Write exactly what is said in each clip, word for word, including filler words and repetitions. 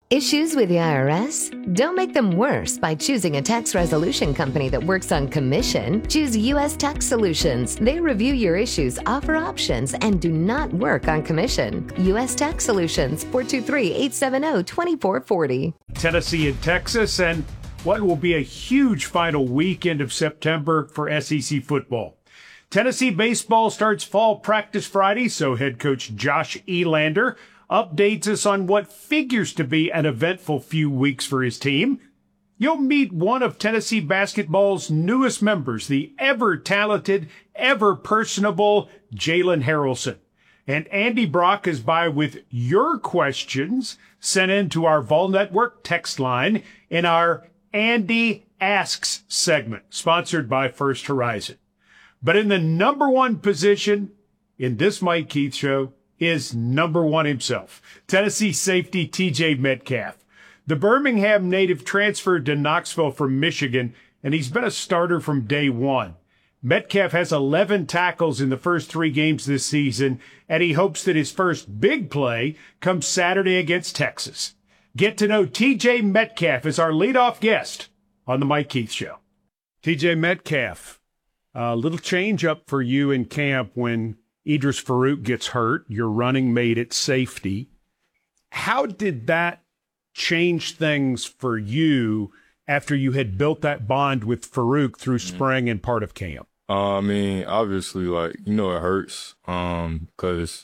Issues with the I R S? Don't make them worse by choosing a tax resolution company that works on commission. Choose U S Tax Solutions. They review your issues, offer options, and do not work on commission. U S Tax Solutions, four two three, eight seven zero, two four four zero. Tennessee and Texas, and what will be a huge final weekend of September for S E C football. Tennessee baseball starts fall practice Friday, so head coach Josh Elander updates us on what figures to be an eventful few weeks for his team. You'll meet one of Tennessee basketball's newest members, the ever-talented, ever-personable Jalen Harrelson. And Andy Brock is by with your questions sent in to our Vol Network text line in our Andy Asks segment, sponsored by First Horizon. But in the number one position in this Mike Keith show is number one himself, Tennessee safety T J Metcalf. The Birmingham native transferred to Knoxville from Michigan, and he's been a starter from day one. Metcalf has eleven tackles in the first three games this season, and he hopes that his first big play comes Saturday against Texas. Get to know T J Metcalf as our leadoff guest on the Mike Keith Show. T J Metcalf, a little change up for you in camp when Idris Farouk gets hurt, your running mate at safety. How did that change things for you after you had built that bond with Farouk through spring and part of camp? Uh, I mean, obviously, like, you know, it hurts um, because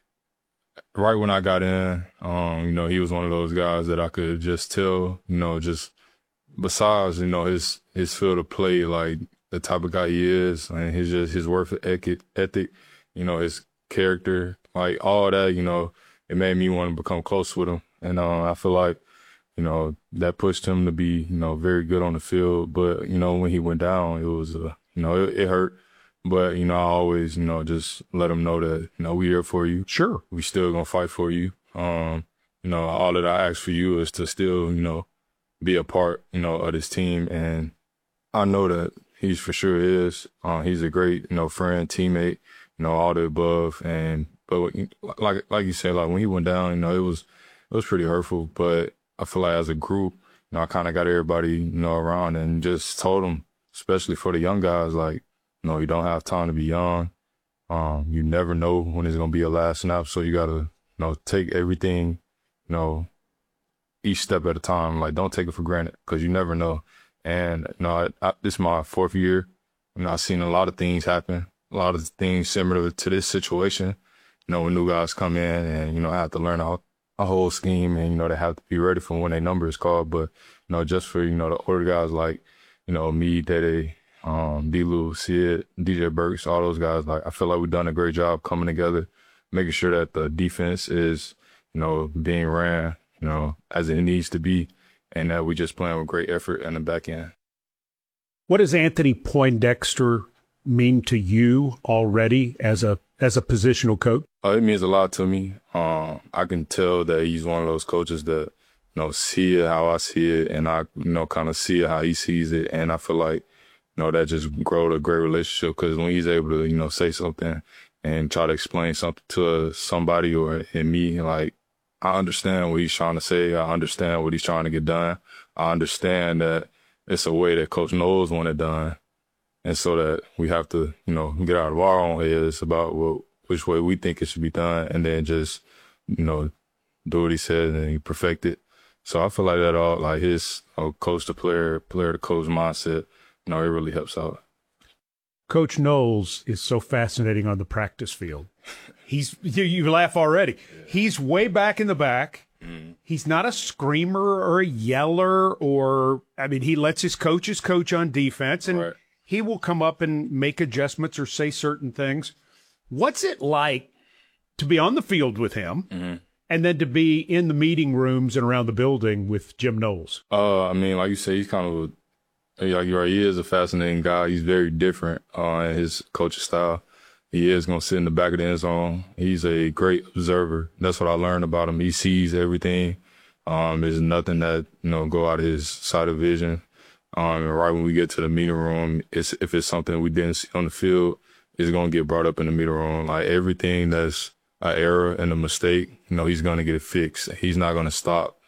right when I got in, um, you know, he was one of those guys that I could just tell, you know, just besides, you know, his, his field of play, like the type of guy he is and his just his work ethic, ethic you know, his character, like all that, you know, it made me want to become close with him. And uh, I feel like, you know, that pushed him to be, you know, very good on the field. But, you know, when he went down, it was, uh, you know, it, it hurt. But, you know, I always, you know, just let him know that, you know, we here for you. Sure. We still going to fight for you. Um, you know, all that I ask for you is to still, you know, be a part, you know, of this team. And I know that he's for sure is. Uh, he's a great, you know, friend, teammate. You know, all the above, and but like like you said, like when he went down, you know, it was it was pretty hurtful. But I feel like as a group, you know, I kind of got everybody, you know, around and just told them, especially for the young guys, like, you know, you don't have time to be young. Um, you never know when it's gonna be your last snap, so you gotta, you know, take everything, you know, each step at a time. Like, don't take it for granted because you never know. And you know, I, I, this is my fourth year. You know, I've seen a lot of things happen. A lot of things similar to this situation, you know, when new guys come in and, you know, have to learn a, a whole scheme and, you know, they have to be ready for when their number is called. But, you know, just for, you know, the older guys like, you know, me, Dede, um, D-Lou, Sid, D J Burks, all those guys, like, I feel like we've done a great job coming together, making sure that the defense is, you know, being ran, you know, as it needs to be, and that we just playing with great effort in the back end. What does Anthony Poindexter mean to you already as a as a positional coach? Uh, it means a lot to me. Um, I can tell that he's one of those coaches that, you know, see it how I see it, and I, you know, kind of see it how he sees it. And I feel like, you know, that just growed a great relationship because when he's able to, you know, say something and try to explain something to somebody or in me, like, I understand what he's trying to say. I understand what he's trying to get done. I understand that it's a way that Coach Knowles want it done. And so that we have to, you know, get out of our own heads about what, which way we think it should be done, and then just, you know, do what he said and he perfect it. So I feel like that all, like his you know, coach to player, player to coach mindset, you know, it really helps out. Coach Knowles is so fascinating on the practice field. He's, you, you laugh already. Yeah. He's way back in the back. Mm. He's not a screamer or a yeller or, I mean, he lets his coaches coach on defense, and right. He will come up and make adjustments or say certain things. What's it like to be on the field with him mm-hmm. and then to be in the meeting rooms and around the building with Jim Knowles? Uh, I mean, like you say, he's kind of, a, like you're right, he is a fascinating guy. He's very different uh, in his coaching style. He is going to sit in the back of the end zone. He's a great observer. That's what I learned about him. He sees everything. Um, there's nothing that, you know, go out of his side of vision. Um, and right when we get to the meeting room, it's, if it's something we didn't see on the field, it's going to get brought up in the meeting room. Like everything that's an error and a mistake, you know, he's going to get it fixed. He's not going to stop